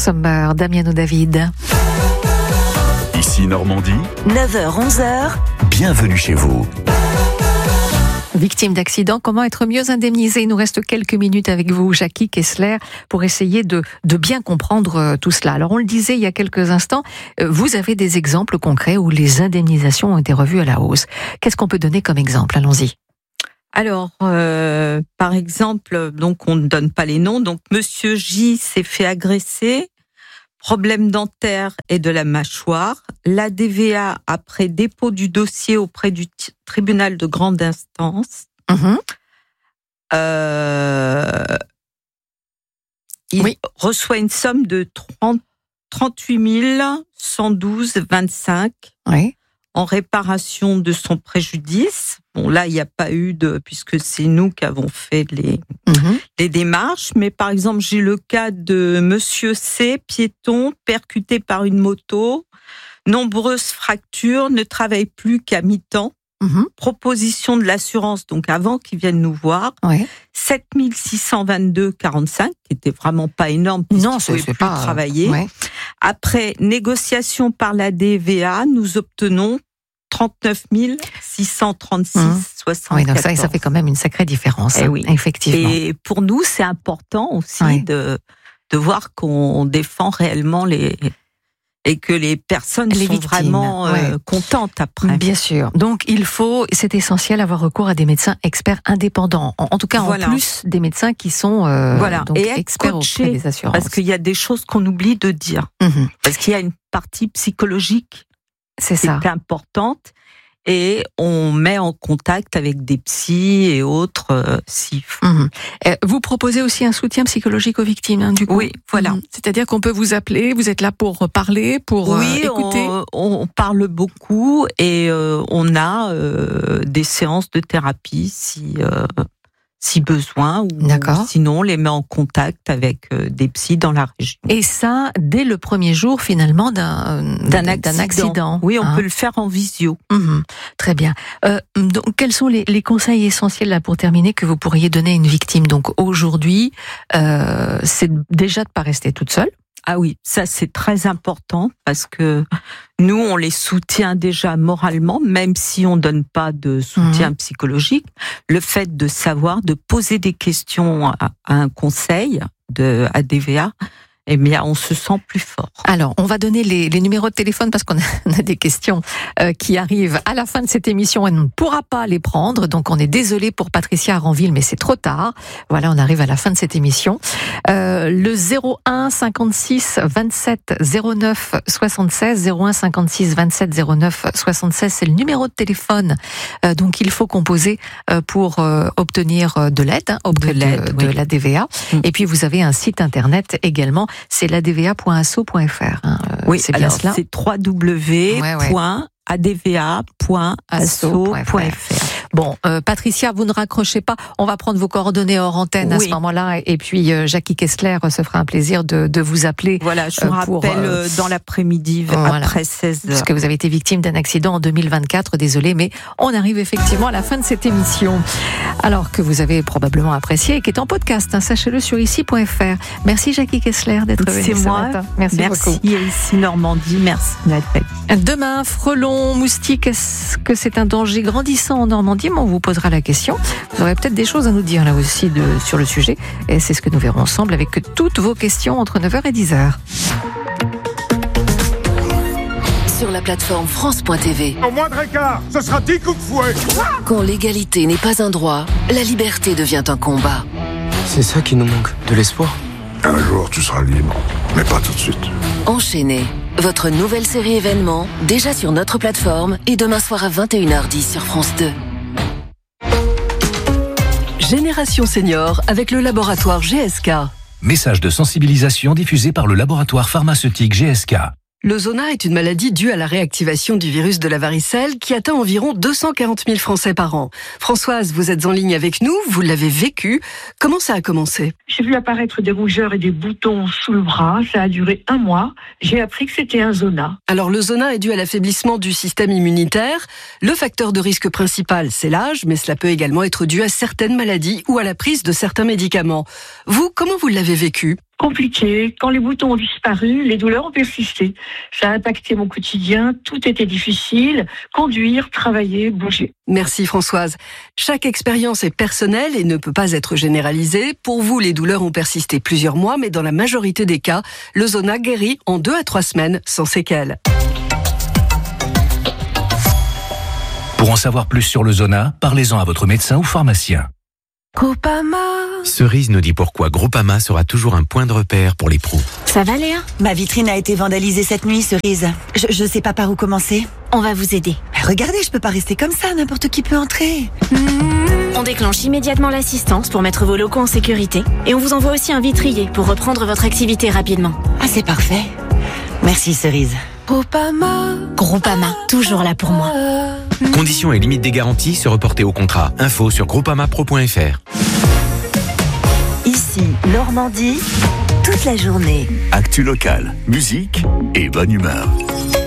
Summer, Damiano David. Ici Normandie, 9h-11h, bienvenue chez vous. Victime d'accident, comment être mieux indemnisé? Il nous reste quelques minutes avec vous, Jackie Kessler, pour essayer de bien comprendre tout cela. Alors, on le disait il y a quelques instants, vous avez des exemples concrets où les indemnisations ont été revues à la hausse. Qu'est-ce qu'on peut donner comme exemple? Allons-y. Alors, par exemple, donc on ne donne pas les noms. Donc, Monsieur J s'est fait agresser, problème dentaire et de la mâchoire. La DVA, après dépôt du dossier auprès du tribunal de grande instance, il reçoit une somme de 38 112,25 en réparation de son préjudice. Bon, là, il n'y a pas eu puisque c'est nous qui avons fait les démarches. Mais par exemple, j'ai le cas de Monsieur C, piéton, percuté par une moto, nombreuses fractures, ne travaille plus qu'à mi-temps. Proposition de l'assurance, donc avant qu'ils viennent nous voir, 7 622,45, qui était vraiment pas énorme, puisqu'ils ne pouvaient plus travailler. Après négociation par la DVA, nous obtenons 39 636,74. Oui, donc ça fait quand même une sacrée différence, effectivement. Et pour nous, c'est important aussi de voir qu'on défend réellement et que les personnes sont vraiment contentes après. Bien sûr. Donc, c'est essentiel, avoir recours à des médecins experts indépendants. En tout cas, en plus des médecins qui sont donc et experts auprès des assurances. Parce qu'il y a des choses qu'on oublie de dire. Parce qu'il y a une partie psychologique qui est importante. Et on met en contact avec des psys et autres SIF. Vous proposez aussi un soutien psychologique aux victimes, du coup. Oui, voilà. C'est-à-dire qu'on peut vous appeler, vous êtes là pour parler, pour écouter. On parle beaucoup et on a des séances de thérapie si besoin, ou sinon on les met en contact avec des psys dans la région. Et ça, dès le premier jour finalement d'un accident. Oui, on peut le faire en visio. Très bien. Donc, quels sont les conseils essentiels là pour terminer que vous pourriez donner à une victime? Donc aujourd'hui, c'est déjà de pas rester toute seule. Ah oui, ça c'est très important parce que nous, on les soutient déjà moralement, même si on donne pas de soutien psychologique. Le fait de savoir, de poser des questions à un conseil à DVA, eh bien, on se sent plus fort. Alors, on va donner les numéros de téléphone parce qu'on a des questions qui arrivent à la fin de cette émission et on ne pourra pas les prendre. Donc, on est désolé pour Patricia Aranville, mais c'est trop tard. Voilà, on arrive à la fin de cette émission. Le 01 56 27 09 76, 01 56 27 09 76, c'est le numéro de téléphone. Donc, il faut composer pour obtenir de l'aide auprès de la DVA. Et puis, vous avez un site internet également. C'est ladva.asso.fr. Oui, c'est bien cela. C'est www.adva.asso.fr. Bon, Patricia, vous ne raccrochez pas. On va prendre vos coordonnées hors antenne à ce moment-là. Et puis, Jackie Kessler se fera un plaisir de vous appeler. Voilà, je vous rappelle dans l'après-midi, après 16h. Parce que vous avez été victime d'un accident en 2024. Désolé, mais on arrive effectivement à la fin de cette émission. Alors que vous avez probablement apprécié et qui est en podcast, sachez-le sur ici.fr. Merci Jackie Kessler d'être venue ce matin. Merci beaucoup. Merci ici Normandie, merci Nathalie. Demain, frelons, moustiques, est-ce que c'est un danger grandissant en Normandie? On vous posera la question. Vous aurez peut-être des choses à nous dire là aussi sur le sujet. Et c'est ce que nous verrons ensemble avec toutes vos questions entre 9h et 10h. sur la plateforme France.tv. Au moindre écart, ce sera 10 coups de fouet. Quand l'égalité n'est pas un droit, la liberté devient un combat. C'est ça qui nous manque, de l'espoir. Un jour, tu seras libre, mais pas tout de suite. Enchaîné, votre nouvelle série événement, déjà sur notre plateforme et demain soir à 21h10 sur France 2. Génération Senior avec le laboratoire GSK. Message de sensibilisation diffusé par le laboratoire pharmaceutique GSK. Le zona est une maladie due à la réactivation du virus de la varicelle qui atteint environ 240 000 Français par an. Françoise, vous êtes en ligne avec nous, vous l'avez vécu. Comment ça a commencé ? J'ai vu apparaître des rougeurs et des boutons sous le bras. Ça a duré 1 mois. J'ai appris que c'était un zona. Alors le zona est dû à l'affaiblissement du système immunitaire. Le facteur de risque principal, c'est l'âge, mais cela peut également être dû à certaines maladies ou à la prise de certains médicaments. Vous, comment vous l'avez vécu ? compliqué. Quand les boutons ont disparu, les douleurs ont persisté. Ça a impacté mon quotidien, tout était difficile. Conduire, travailler, bouger. Merci Françoise. Chaque expérience est personnelle et ne peut pas être généralisée. Pour vous, les douleurs ont persisté plusieurs mois, mais dans la majorité des cas, le Zona guérit en 2 à 3 semaines sans séquelles. Pour en savoir plus sur le Zona, parlez-en à votre médecin ou pharmacien. Groupama. Cerise nous dit pourquoi Groupama sera toujours un point de repère pour les pros. Ça va Léa ? Ma vitrine a été vandalisée cette nuit, Cerise. Je sais pas par où commencer. On va vous aider. Regardez, je peux pas rester comme ça, n'importe qui peut entrer. On déclenche immédiatement l'assistance pour mettre vos locaux en sécurité. Et on vous envoie aussi un vitrier pour reprendre votre activité rapidement. Ah, c'est parfait. Merci Cerise. Groupama, toujours là pour moi. Conditions et limites des garanties se reporter au contrat. Info sur groupamapro.fr. Ici, Normandie, toute la journée. Actu locale, musique et bonne humeur.